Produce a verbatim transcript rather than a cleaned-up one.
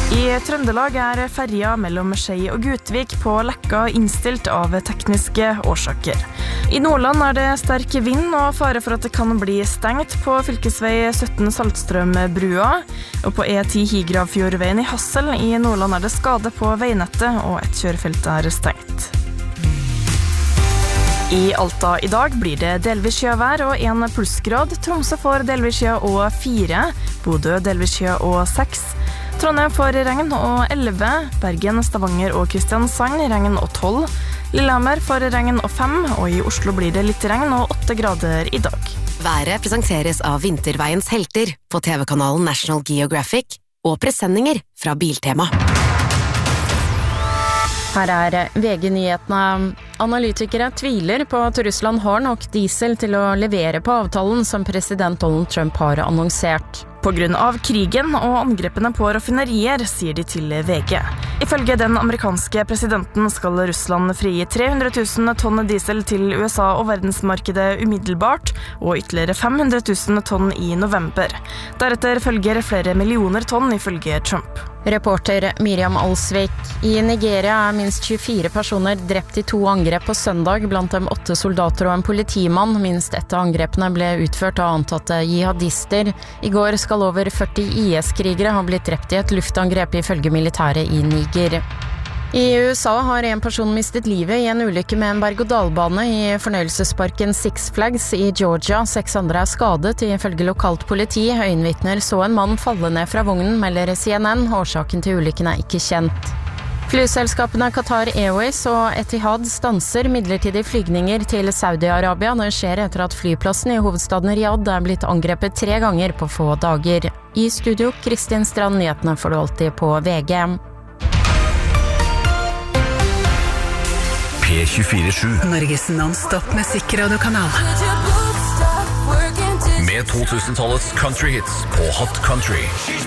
I Trøndelag er ferja mellom Skei og Gutvik på Lekka innstilt av tekniske årsaker. I Nordland er det sterk vind og fare for at det kan bli stengt på fylkesvei sytten Saltstrøm-brua, og på E ti Higravfjordveien i Hassel i Nordland er det skade på veinettet og et kjørefelt er stengt. I Alta i dag blir det delvis skjøvær og en plussgrad. Tromsø får delvis skjø og fire, Bodø delvis skjø og seks, Trondheim får regn og elleve, Bergen, Stavanger og Kristiansand regn og tolv, Lillehammer får regn og fem, og i Oslo blir det litt regn og åtte grader i dag. Været presenteres av Vinterveiens helter på T V-kanalen National Geographic og presenninger fra Biltema. Her er V G-nyhetene. Analytikere tviler på at Russland har nok diesel til å levere på avtalen som president Donald Trump har annonsert. På grunn av krigen og angrepene på raffinerier, sier de til V G. Ifølge den amerikanske presidenten skal Russland frigi tre hundre tusen tonn diesel til U S A og verdensmarkedet umiddelbart, og ytterligere fem hundre tusen tonn i november. Deretter følger flere millioner tonn ifølge Trump. Reporter Miriam Alsvik. I Nigeria er minst tjuefire personer drept i to angrep på søndag, blant dem åtte soldater og en politimann. Minst ett av angrepene ble utført av antatte jihadister. I går skal over førti I S-krigere ha blitt drept i et luftangrep ifølge militæret i Niger. I U S A har en person mistet livet i en ulykke med en berg-og-dal-bane i fornøyelsesparken Six Flags i Georgia. Seks andre er skadet, ifølge lokalt politi. Øyenvitner så en mann falle ned fra vognen, melder C N N. Årsaken til ulykken er ikke kjent. Flyselskapene Qatar Airways og Etihad stanser midlertidige flygninger til Saudi-Arabia. Det skjer etter at flyplassen i hovedstaden Riyadh er blitt angrepet tre ganger på få dager. I studio, Kristin Strand, nyhetene får du alltid på V G. P tjuefire sju. Norges non-stop musikkradiokanal. Med to tusen-tallets country hits på Hot Country.